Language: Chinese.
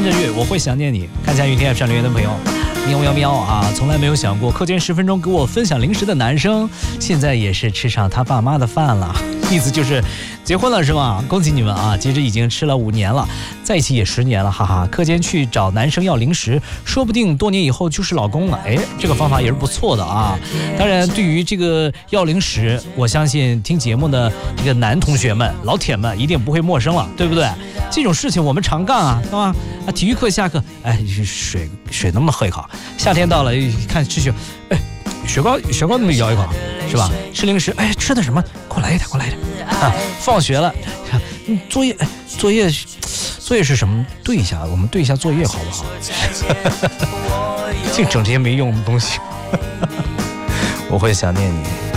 穿着月，我会想念你。看一下云天 App 上留言的朋友，喵喵喵啊！从来没有想过课间10分钟给我分享零食的男生，现在也是吃上他爸妈的饭了。意思就是结婚了是吗？恭喜你们啊！其实已经吃了5年了，在一起也10年了，哈哈。课间去找男生要零食，说不定多年以后就是老公了。哎，这个方法也是不错的啊。当然，对于这个要零食，我相信听节目的这个男同学们、老铁们一定不会陌生了，对不对？这种事情我们常干啊，对吧？啊，体育课下课，哎，水能不能喝一口？夏天到了，看吃雪，哎，雪糕能不能咬一口？是吧？吃零食，哎，吃的什么？给我来一点，给我来一点。啊，放学了，作业是什么？对一下，我们对一下作业好不好？净整这些没用的东西。我会想念你。